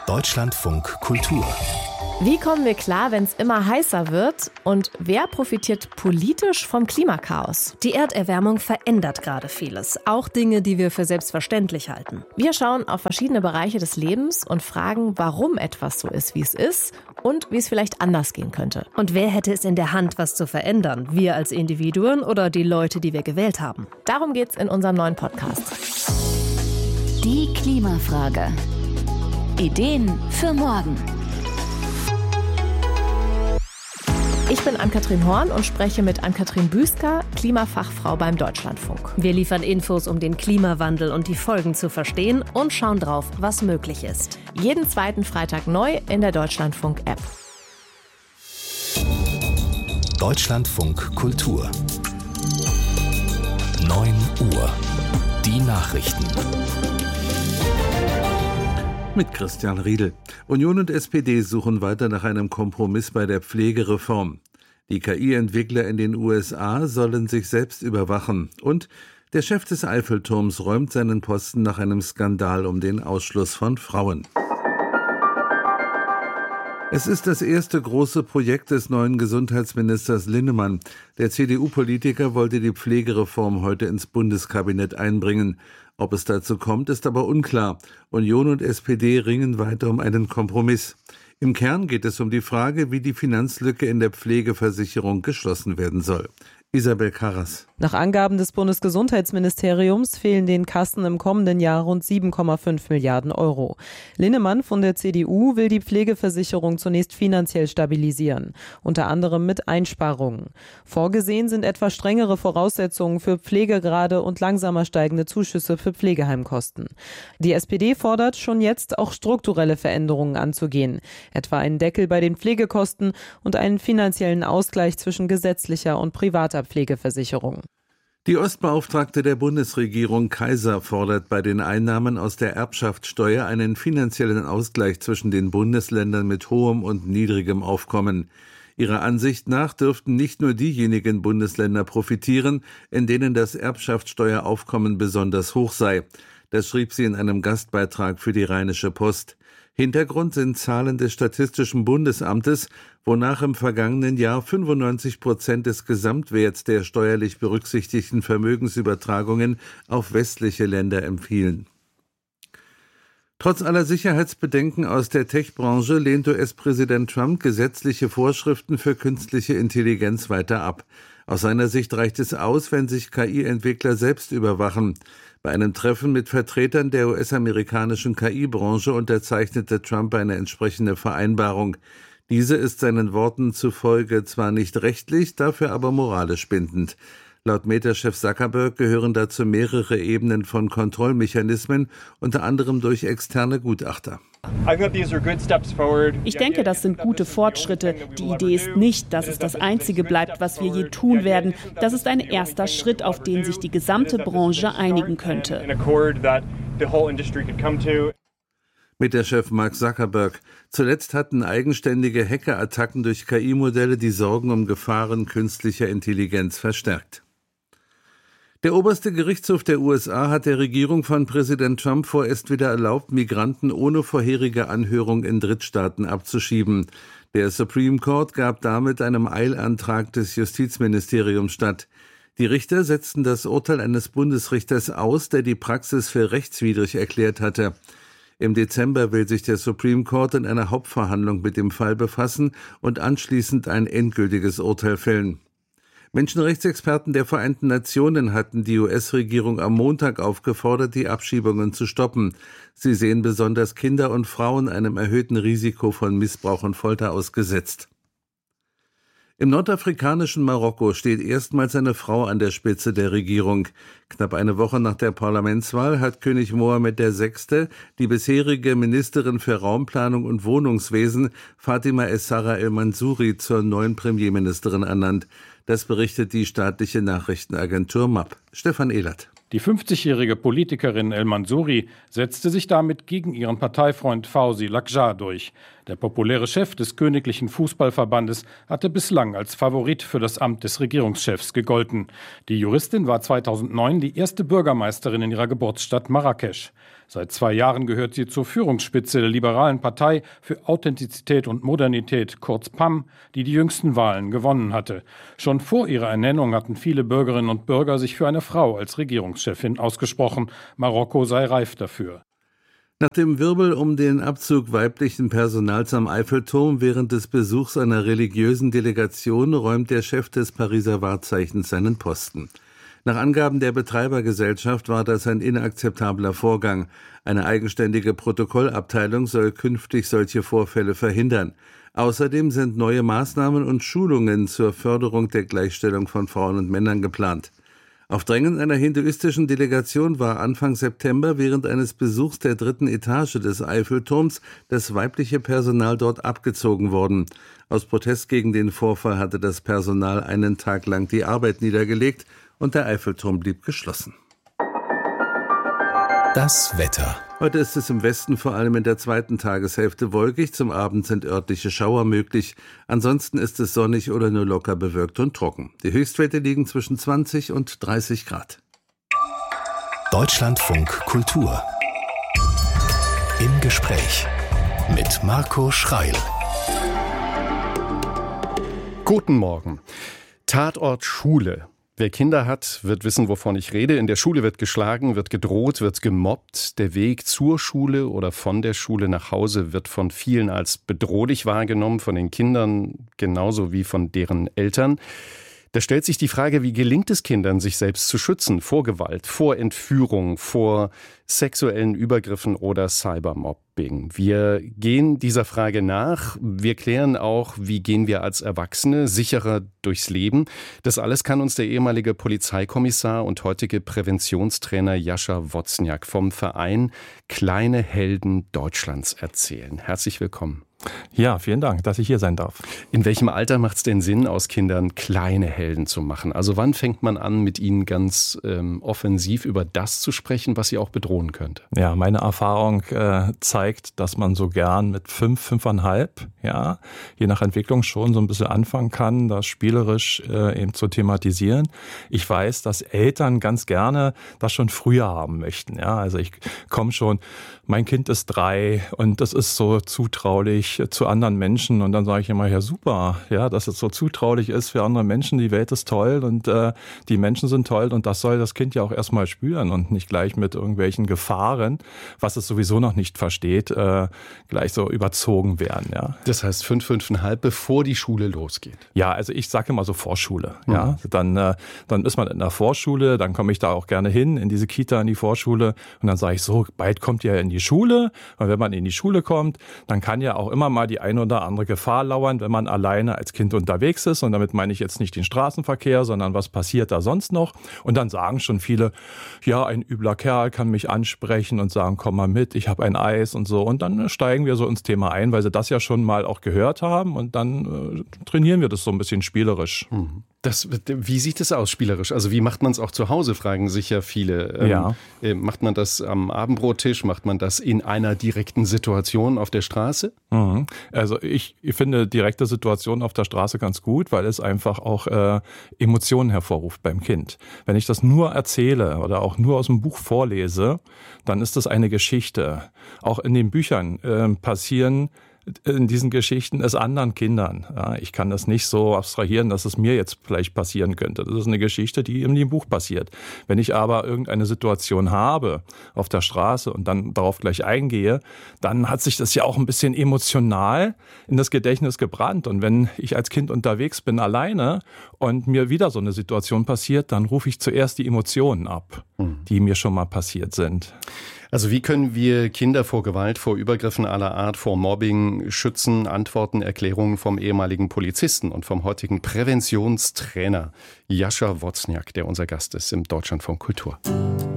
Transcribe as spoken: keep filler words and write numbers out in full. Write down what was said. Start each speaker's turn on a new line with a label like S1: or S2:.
S1: Deutschlandfunk Kultur.
S2: Wie kommen wir klar, wenn es immer heißer wird? Und wer profitiert politisch vom Klimakaos?
S3: Die Erderwärmung verändert gerade vieles, auch Dinge, die wir für selbstverständlich halten.
S2: Wir schauen auf verschiedene Bereiche des Lebens und fragen, warum etwas so ist, wie es ist und wie es vielleicht anders gehen könnte.
S3: Und wer hätte es in der Hand, was zu verändern? Wir als Individuen oder die Leute, die wir gewählt haben?
S2: Darum geht's in unserem neuen Podcast.
S4: Die Klimafrage. Ideen für morgen.
S2: Ich bin Ann-Kathrin Horn und spreche mit Ann-Kathrin Büsker, Klimafachfrau beim Deutschlandfunk.
S3: Wir liefern Infos, um den Klimawandel und die Folgen zu verstehen und schauen drauf, was möglich ist.
S2: Jeden zweiten Freitag neu in der Deutschlandfunk-App.
S1: Deutschlandfunk Kultur. neun Uhr. Die Nachrichten.
S5: Mit Christian Riedel. Union und S P D suchen weiter nach einem Kompromiss bei der Pflegereform. Die K I-Entwickler in den U S A sollen sich selbst überwachen. Und der Chef des Eiffelturms räumt seinen Posten nach einem Skandal um den Ausschluss von Frauen. Es ist das erste große Projekt des neuen Gesundheitsministers Linnemann. Der C D U-Politiker wollte die Pflegereform heute ins Bundeskabinett einbringen. Ob es dazu kommt, ist aber unklar. Union und S P D ringen weiter um einen Kompromiss. Im Kern geht es um die Frage, wie die Finanzlücke in der Pflegeversicherung geschlossen werden soll. Isabel Karras.
S6: Nach Angaben des Bundesgesundheitsministeriums fehlen den Kassen im kommenden Jahr rund sieben Komma fünf Milliarden Euro. Linnemann von der C D U will die Pflegeversicherung zunächst finanziell stabilisieren, unter anderem mit Einsparungen. Vorgesehen sind etwa strengere Voraussetzungen für Pflegegrade und langsamer steigende Zuschüsse für Pflegeheimkosten. Die S P D fordert schon jetzt auch strukturelle Veränderungen anzugehen, etwa einen Deckel bei den Pflegekosten und einen finanziellen Ausgleich zwischen gesetzlicher und privater Pflegeversicherung.
S5: Die Ostbeauftragte der Bundesregierung Kaiser fordert bei den Einnahmen aus der Erbschaftssteuer einen finanziellen Ausgleich zwischen den Bundesländern mit hohem und niedrigem Aufkommen. Ihrer Ansicht nach dürften nicht nur diejenigen Bundesländer profitieren, in denen das Erbschaftssteueraufkommen besonders hoch sei. Das schrieb sie in einem Gastbeitrag für die Rheinische Post. Hintergrund sind Zahlen des Statistischen Bundesamtes, wonach im vergangenen Jahr fünfundneunzig Prozent des Gesamtwerts der steuerlich berücksichtigten Vermögensübertragungen auf westliche Länder entfielen. Trotz aller Sicherheitsbedenken aus der Tech-Branche lehnt U S-Präsident Trump gesetzliche Vorschriften für künstliche Intelligenz weiter ab. Aus seiner Sicht reicht es aus, wenn sich K I-Entwickler selbst überwachen. Bei einem Treffen mit Vertretern der U S-amerikanischen K I-Branche unterzeichnete Trump eine entsprechende Vereinbarung. Diese ist seinen Worten zufolge zwar nicht rechtlich, dafür aber moralisch bindend. Laut Meta-Chef Zuckerberg gehören dazu mehrere Ebenen von Kontrollmechanismen, unter anderem durch externe Gutachter.
S7: Ich denke, das sind gute Fortschritte. Die Idee ist nicht, dass es das Einzige bleibt, was wir je tun werden. Das ist ein erster Schritt, auf den sich die gesamte Branche einigen könnte.
S5: Mit der Chef Mark Zuckerberg. Zuletzt hatten eigenständige Hackerattacken durch K I-Modelle die Sorgen um Gefahren künstlicher Intelligenz verstärkt. Der oberste Gerichtshof der U S A hat der Regierung von Präsident Trump vorerst wieder erlaubt, Migranten ohne vorherige Anhörung in Drittstaaten abzuschieben. Der Supreme Court gab damit einem Eilantrag des Justizministeriums statt. Die Richter setzten das Urteil eines Bundesrichters aus, der die Praxis für rechtswidrig erklärt hatte. Im Dezember will sich der Supreme Court in einer Hauptverhandlung mit dem Fall befassen und anschließend ein endgültiges Urteil fällen. Menschenrechtsexperten der Vereinten Nationen hatten die U S-Regierung am Montag aufgefordert, die Abschiebungen zu stoppen. Sie sehen besonders Kinder und Frauen einem erhöhten Risiko von Missbrauch und Folter ausgesetzt. Im nordafrikanischen Marokko steht erstmals eine Frau an der Spitze der Regierung. Knapp eine Woche nach der Parlamentswahl hat König Mohammed der Sechste die bisherige Ministerin für Raumplanung und Wohnungswesen Fatima Essaara El-Mansouri zur neuen Premierministerin ernannt. Das berichtet die staatliche Nachrichtenagentur M A P. Stefan Ehlert.
S8: Die fünfzigjährige Politikerin El-Mansouri setzte sich damit gegen ihren Parteifreund Fawzi Lakjar durch. Der populäre Chef des Königlichen Fußballverbandes hatte bislang als Favorit für das Amt des Regierungschefs gegolten. Die Juristin war zweitausendneun die erste Bürgermeisterin in ihrer Geburtsstadt Marrakesch. Seit zwei Jahren gehört sie zur Führungsspitze der liberalen Partei für Authentizität und Modernität, kurz P A M, die die jüngsten Wahlen gewonnen hatte. Schon vor ihrer Ernennung hatten viele Bürgerinnen und Bürger sich für eine Frau als Regierungschefin ausgesprochen. Marokko sei reif dafür.
S5: Nach dem Wirbel um den Abzug weiblichen Personals am Eiffelturm während des Besuchs einer religiösen Delegation räumt der Chef des Pariser Wahrzeichens seinen Posten. Nach Angaben der Betreibergesellschaft war das ein inakzeptabler Vorgang. Eine eigenständige Protokollabteilung soll künftig solche Vorfälle verhindern. Außerdem sind neue Maßnahmen und Schulungen zur Förderung der Gleichstellung von Frauen und Männern geplant. Auf Drängen einer hinduistischen Delegation war Anfang September während eines Besuchs der dritten Etage des Eiffelturms das weibliche Personal dort abgezogen worden. Aus Protest gegen den Vorfall hatte das Personal einen Tag lang die Arbeit niedergelegt und der Eiffelturm blieb geschlossen.
S1: Das Wetter.
S5: Heute ist es im Westen vor allem in der zweiten Tageshälfte wolkig. Zum Abend sind örtliche Schauer möglich. Ansonsten ist es sonnig oder nur locker bewölkt und trocken. Die Höchstwerte liegen zwischen zwanzig und dreißig Grad.
S1: Deutschlandfunk Kultur. Im Gespräch mit Marco Schreil.
S9: Guten Morgen. Tatort Schule. Wer Kinder hat, wird wissen, wovon ich rede. In der Schule wird geschlagen, wird gedroht, wird gemobbt. Der Weg zur Schule oder von der Schule nach Hause wird von vielen als bedrohlich wahrgenommen, von den Kindern genauso wie von deren Eltern. Da stellt sich die Frage, wie gelingt es Kindern, sich selbst zu schützen vor Gewalt, vor Entführung, vor sexuellen Übergriffen oder Cybermobbing. Wir gehen dieser Frage nach. Wir klären auch, wie gehen wir als Erwachsene sicherer durchs Leben. Das alles kann uns der ehemalige Polizeikommissar und heutige Präventionstrainer Jascha Wozniak vom Verein Kleine Helden Deutschlands erzählen. Herzlich willkommen.
S10: Ja, vielen Dank, dass ich hier sein darf.
S9: In welchem Alter macht es denn Sinn, aus Kindern kleine Helden zu machen? Also wann fängt man an, mit ihnen ganz ähm, offensiv über das zu sprechen, was sie auch bedrohen könnte?
S10: Ja, meine Erfahrung äh, zeigt, dass man so gern mit fünf, fünfeinhalb, ja, je nach Entwicklung schon so ein bisschen anfangen kann, das spielerisch äh, eben zu thematisieren. Ich weiß, dass Eltern ganz gerne das schon früher haben möchten. Ja, also ich komme schon, mein Kind ist drei und das ist so zutraulich zu anderen Menschen und dann sage ich immer, ja super, ja, dass es so zutraulich ist für andere Menschen, die Welt ist toll und äh, die Menschen sind toll und das soll das Kind ja auch erstmal spüren und nicht gleich mit irgendwelchen Gefahren, was es sowieso noch nicht versteht, äh, gleich so überzogen werden. Ja.
S9: Das heißt fünf, fünfeinhalb, bevor die Schule losgeht?
S10: Ja, also ich sage immer so Vorschule. Mhm. Ja, dann, äh, dann ist man in der Vorschule, dann komme ich da auch gerne hin, in diese Kita, in die Vorschule und dann sage ich so, bald kommt ihr in die Schule und wenn man in die Schule kommt, dann kann ja auch immer mal die eine oder andere Gefahr lauern, wenn man alleine als Kind unterwegs ist. Und damit meine ich jetzt nicht den Straßenverkehr, sondern was passiert da sonst noch? Und dann sagen schon viele, ja, ein übler Kerl kann mich ansprechen und sagen, komm mal mit, ich habe ein Eis und so. Und dann steigen wir so ins Thema ein, weil sie das ja schon mal auch gehört haben. Und dann äh, trainieren wir das so ein bisschen spielerisch.
S9: Mhm. Das, wie sieht es aus spielerisch? Also wie macht man es auch zu Hause, fragen sich ja viele. Ähm,
S10: ja.
S9: äh, macht man das am Abendbrottisch? Macht man das in einer direkten Situation auf der Straße?
S10: Mhm. Also ich, ich finde direkte Situationen auf der Straße ganz gut, weil es einfach auch äh, Emotionen hervorruft beim Kind. Wenn ich das nur erzähle oder auch nur aus dem Buch vorlese, dann ist das eine Geschichte. Auch in den Büchern äh, passieren in diesen Geschichten es anderen Kindern. Ja, ich kann das nicht so abstrahieren, dass es mir jetzt vielleicht passieren könnte. Das ist eine Geschichte, die in dem Buch passiert. Wenn ich aber irgendeine Situation habe auf der Straße und dann darauf gleich eingehe, dann hat sich das ja auch ein bisschen emotional in das Gedächtnis gebrannt. Und wenn ich als Kind unterwegs bin, alleine und mir wieder so eine Situation passiert, dann rufe ich zuerst die Emotionen ab, die mir schon mal passiert sind.
S9: Also wie können wir Kinder vor Gewalt, vor Übergriffen aller Art, vor Mobbing schützen? Antworten, Erklärungen vom ehemaligen Polizisten und vom heutigen Präventionstrainer Jascha Wozniak, der unser Gast ist im Deutschlandfunk Kultur.